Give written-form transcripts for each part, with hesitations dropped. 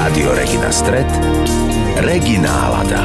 Rádio Regina Stret, Regina Nálada.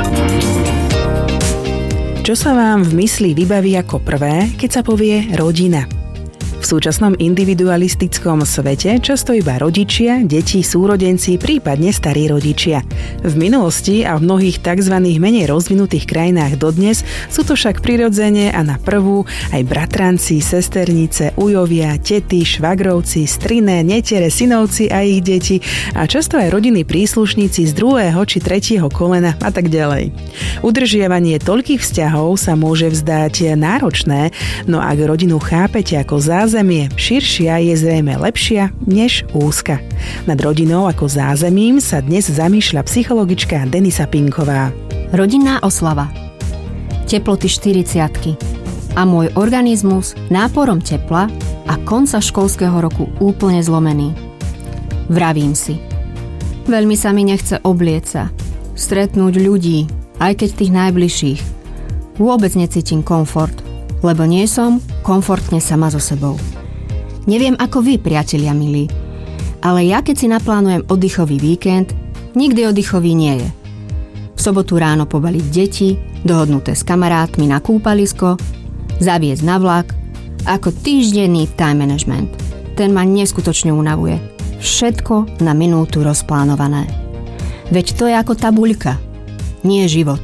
Čo sa vám v mysli vybaví ako prvé, keď sa povie rodina? V súčasnom individualistickom svete často iba rodičia, deti, súrodenci, prípadne starí rodičia. V minulosti a v mnohých tzv. Menej rozvinutých krajinách dodnes sú to však prirodzene a na prvú aj bratranci, sesternice, ujovia, tety, švagrovci, striné, netere, synovci a ich deti a často aj rodinní príslušníci z druhého či tretieho kolena a tak ďalej. Udržiavanie toľkých vzťahov sa môže vzdať náročné, no ak rodinu chápete ako zázemie, širšia je zrejme lepšia než úzka. Nad rodinou ako zázemím sa dnes zamýšľa psychologička Denisa Pinková. Rodinná oslava. Teploty 40-ky a môj organizmus náporom tepla a konca školského roku úplne zlomený. Vravím si. Veľmi sa mi nechce obliecť sa, stretnúť ľudí, aj keď tých najbližších. Vôbec necítim komfort, lebo nie som komfortne sama so sebou. Neviem ako vy, priatelia milí, ale ja keď si naplánujem oddychový víkend, nikdy oddychový nie je. V sobotu ráno pobaliť deti, dohodnuté s kamarátmi na kúpalisko, zaviesť na vlak, ako týždenný time management. Ten ma neskutočne unavuje. Všetko na minútu rozplánované. Veď to je ako tabuľka, nie život.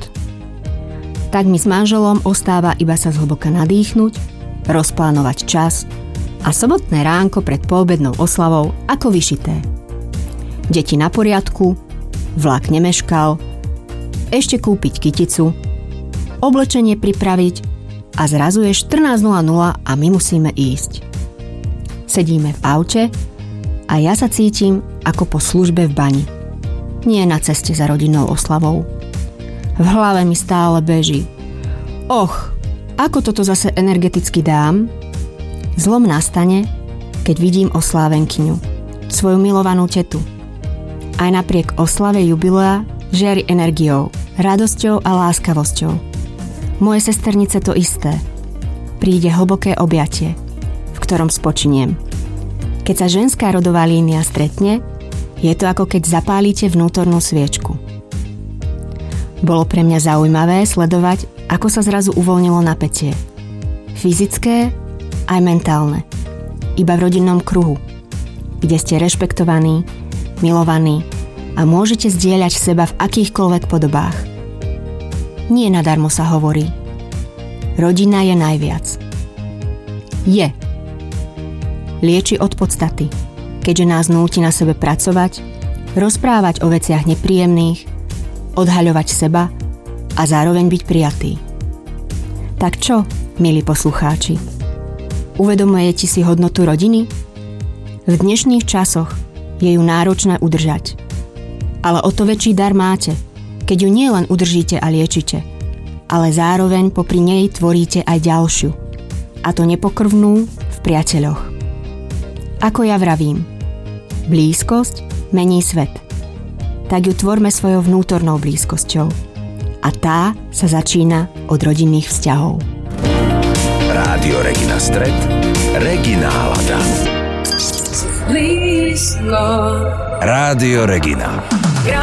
Tak mi s manželom ostáva iba sa zhlboka nadýchnuť, rozplánovať čas a sobotné ránko pred poobednou oslavou ako vyšité. Deti na poriadku, vlak nemeškal, ešte kúpiť kyticu, oblečenie pripraviť a zrazu je 14:00 a my musíme ísť. Sedíme v aute a ja sa cítim ako po službe v bani. Nie na ceste za rodinnou oslavou. V hlave mi stále beží. Ako toto zase energeticky dám? Zlom nastane, keď vidím oslávenkyňu, svoju milovanú tetu. Aj napriek oslave jubilea žiari energiou, radosťou a láskavosťou. Moje sesternice to isté. Príde hlboké objatie, v ktorom spočiniem. Keď sa ženská rodová línia stretne, je to ako keď zapálite vnútornú sviečku. Bolo pre mňa zaujímavé sledovať, ako sa zrazu uvoľnilo napätie. Fyzické aj mentálne. Iba v rodinnom kruhu, kde ste rešpektovaní, milovaní a môžete zdieľať seba v akýchkoľvek podobách. Nie nadarmo sa hovorí. Rodina je najviac. Je. Lieči od podstaty, keďže nás núti na sebe pracovať, rozprávať o veciach nepríjemných, odhaľovať seba a zároveň byť prijatý. Tak čo, milí poslucháči? Uvedomujete si hodnotu rodiny? V dnešných časoch je ju náročné udržať. Ale o to väčší dar máte, keď ju nielen udržíte a liečite, ale zároveň popri nej tvoríte aj ďalšiu. A to nepokrvnú v priateľoch. Ako ja vravím, blízkosť mení svet. Tak ju tvorme svojou vnútornou blízkosťou. A tá sa začína od rodinných vzťahov. Rádio Regina Stret, Regina Nálada. Rádio Regina.